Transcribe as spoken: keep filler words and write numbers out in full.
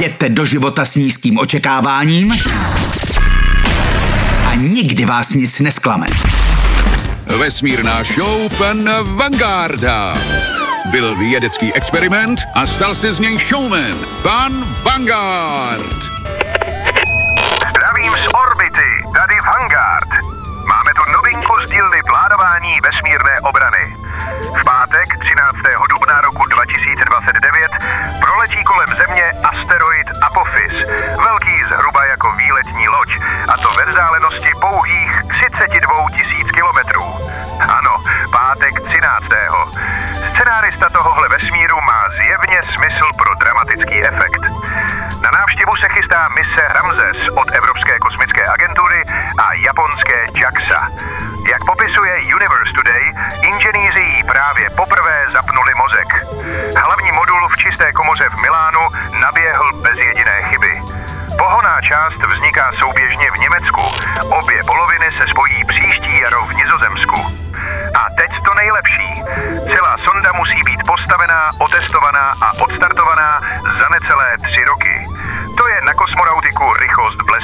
Jděte do života s nízkým očekáváním a nikdy vás nic nesklame. Vesmírná show pana Vangarda. Byl vědecký experiment a stal se z něj showman. Pan Vanguard. Zdravím z orbity, tady Vanguard. Máme tu novinku z dílny plánování vesmírné obrany. V pátek třináctého dubna roku dva tisíce dvacet devět proletí kolem Země asteroid Apophis, velký zhruba jako výletní loď, a to ve vzdálenosti pouhých třicet dva tisíc kilometrů. Ano, pátek třináctého Scenárista tohohle vesmíru má zjevně smysl pro dramatický efekt. Na návštěvu se chystá mise Ramses od Evropské kosmické agentury a japonské JAXA. Jak popisuje Universe Today, inženýři jí právě poprvé zapnuli mozek. Hlavní modul v čisté komoře v Milánu naběhl bez jediné chyby. Pohonná část vzniká souběžně v Německu. Obě poloviny se spojí příští jaro v Nizozemsku. A teď to nejlepší. Celá sonda musí být postavená, otestovaná a odstartovaná za necelé tři roky. To je na kosmonautiku rychlost blesku.